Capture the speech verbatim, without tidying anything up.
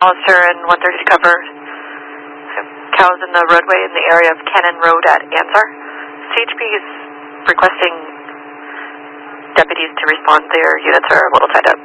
Hollister and one thirty to cover cows in the roadway in the area of Cannon Road at Ansar. C H P is requesting deputies to respond. Their units are a little tied up.